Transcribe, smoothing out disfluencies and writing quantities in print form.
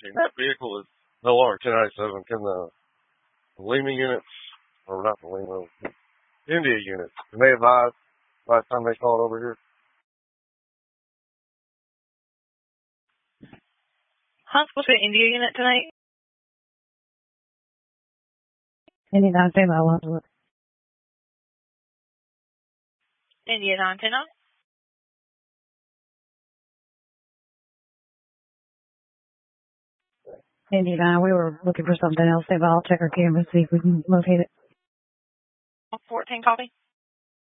asking, that vehicle is no longer 1097. Can the Lima units, or not the Lima, India units, can they advise last time they called over here? Huh? What's the India unit tonight? India 910. India 910. India 9, we were looking for something else. I'll check our cameras, see if we can locate it. 14 copy.